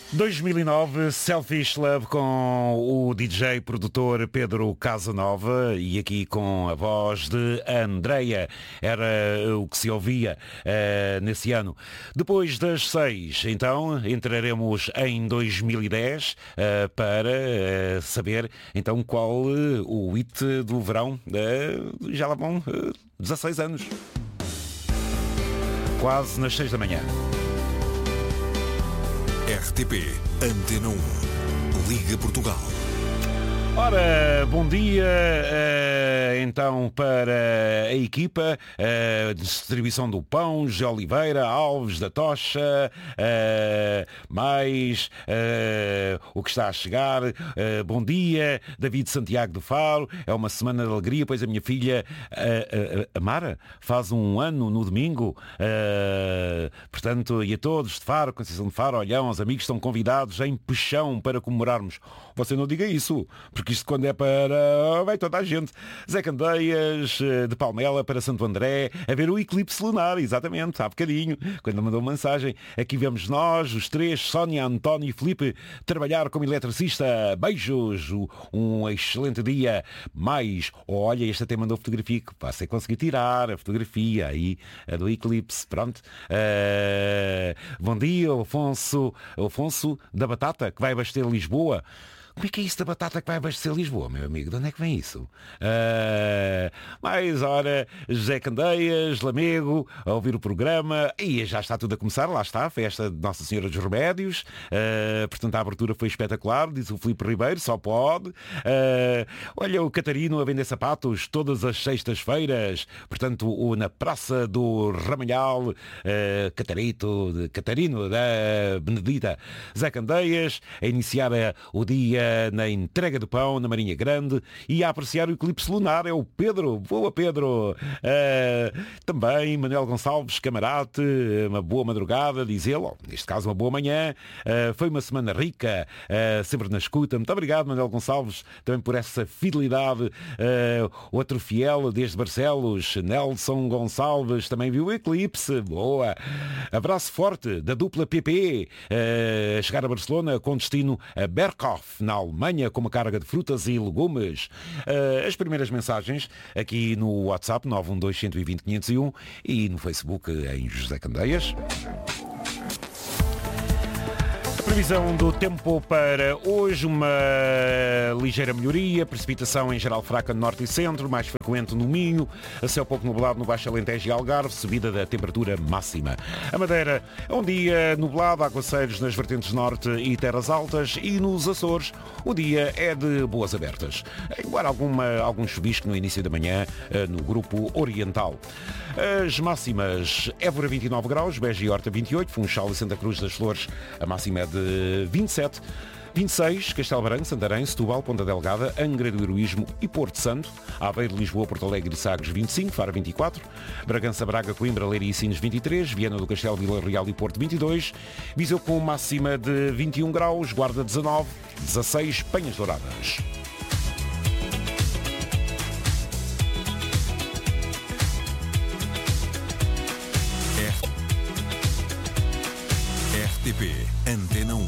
2009, Selfish Love com o DJ produtor Pedro Casanova e aqui com a voz de Andreia. Era o que se ouvia nesse ano. Depois das 6, então, entraremos em 2010 para saber então qual o hit do verão. Já lá vão 16 anos. Quase nas 6 da manhã. RTP Antena 1, Liga Portugal. Ora, bom dia então para a equipa, distribuição do pão, José Oliveira, Alves da Tocha, mais o que está a chegar, bom dia, David Santiago do Faro, é uma semana de alegria, pois a minha filha, a Mara, faz um ano no domingo, portanto, e a todos de Faro, Conceição de Faro, Olhão, os amigos estão convidados em Peixão para comemorarmos. Você não diga isso, porque isto quando é para... vai toda a gente. Zé Candeias, de Palmela para Santo André, a ver o eclipse lunar, exatamente, há bocadinho, quando mandou mensagem. Aqui vemos nós, os três, Sónia, António e Filipe, trabalhar como eletricista. Beijos, um excelente dia. Mais, olha, este até mandou fotografia, que passei a conseguir tirar a fotografia aí, a do eclipse, pronto. Bom dia, Afonso da Batata, que vai abastecer Lisboa. Como é que é isso da batata que vai abastecer Lisboa, meu amigo? De onde é que vem isso? Mais hora, José Candeias, Lamego, a ouvir o programa. E já está tudo a começar, lá está, a festa de Nossa Senhora dos Remédios. Portanto, a abertura foi espetacular, diz o Filipe Ribeiro, só pode. Olha, o Catarino a vender sapatos todas as sextas-feiras. Portanto, na Praça do Ramalhal, Catarino da Benedita. Zé Candeias a iniciar o dia na entrega do pão na Marinha Grande e a apreciar o eclipse lunar é o Pedro. Boa, Pedro. Também Manuel Gonçalves Camarate, uma boa madrugada, diz ele, neste caso uma boa manhã. Foi uma semana rica, sempre na escuta. Muito obrigado, Manuel Gonçalves, também por essa fidelidade. Outro fiel desde Barcelos, Nelson Gonçalves, também viu o eclipse. Boa. Abraço forte da dupla PP, a chegar a Barcelona com destino a Berghof, na Alemanha, com uma carga de frutas e legumes. As primeiras mensagens aqui no WhatsApp 912-120-501 e no Facebook em José Candeias. Previsão do tempo para hoje, uma ligeira melhoria, precipitação em geral fraca no norte e centro, mais frequente no Minho, a céu pouco nublado no Baixo Alentejo e Algarve, subida da temperatura máxima. A Madeira é um dia nublado, aguaceiros nas vertentes norte e terras altas, e nos Açores o dia é de boas abertas, embora algum chuvisco no início da manhã no grupo oriental. As máximas: Évora 29 graus, Beja e Horta 28, Funchal e Santa Cruz das Flores a máxima é de 27, 26, Castelo Branco, Santarém, Setúbal, Ponta Delgada, Angra do Heroísmo e Porto Santo, Aveiro, Lisboa, Porto Alegre e Sagres 25, Faro 24, Bragança, Braga, Coimbra, Leiria e Sines 23, Viana do Castelo, Vila Real e Porto 22, Viseu com máxima de 21 graus, Guarda 19, 16, Penhas Douradas. RTP Antena 1.